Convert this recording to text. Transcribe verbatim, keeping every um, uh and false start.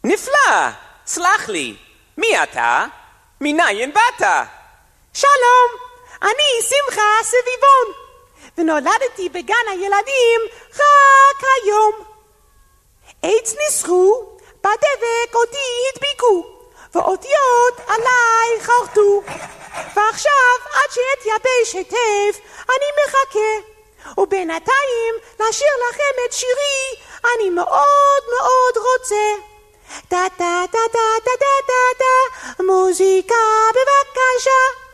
נפלא! סלח לי, מי אתה? מניין באת? שלום, אני שמחה סביבון, ונולדתי בגן הילדים רק היום. עץ ניסחו, בדבק אותי הדביקו, ואותיות עליי חרטו, ועכשיו עד שאתייבש היטב אני מחכה, ובינתיים לשיר לכם את שירי אני מאוד מאוד רוצה. טה טה טה טה טה טה טה, מוזיקה בבקשה.